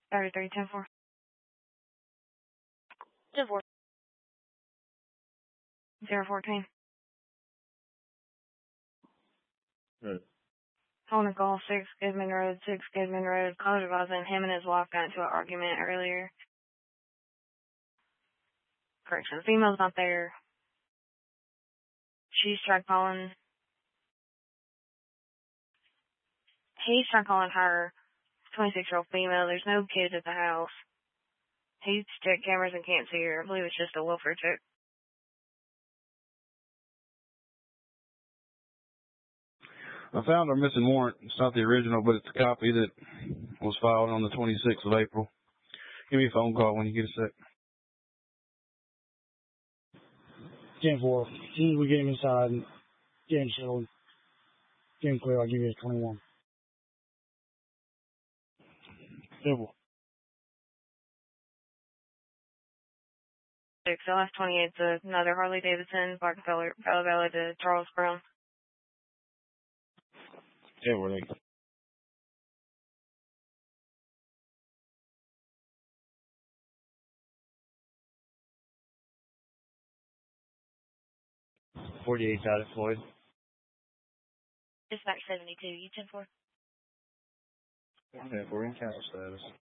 33, 10-4. 10-4. 014. Right. Calling a call, 6 Goodman Road, 6 Goodman Road. Caller advising him and his wife got into an argument earlier. Correction, the female's not there. She's tried calling. He's tried calling her, 26-year-old female. There's no kids at the house. He's checked cameras and can't see her. I believe it's just a welfare check. I found our missing warrant. It's not the original, but it's a copy that was filed on the 26th of April. Give me a phone call when you get a sec. 10-4. As soon as we get him inside and get him settled, get him clear, I'll give you a 21. Simple. 6, last 28's another Harley Davidson, Black Valley to Charles Brown. Yeah, where they? .48 out of Floyd. Dispatch 72, you 10-4. Yeah, we're in count status.